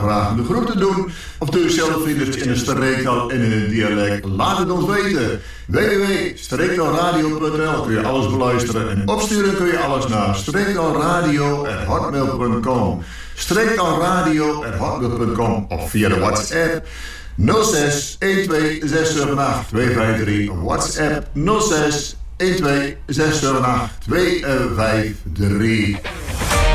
graag de groeten doen. Of doe je zelf in een streektaal en in een dialect. Laat het ons weten. www.streektaalradio.nl kun je alles beluisteren. En opsturen kun je alles naar streektaalradio@hotmail.com. streektaalradio@hotmail.com of via de WhatsApp 06 12 678 253. WhatsApp 06 12 678 253.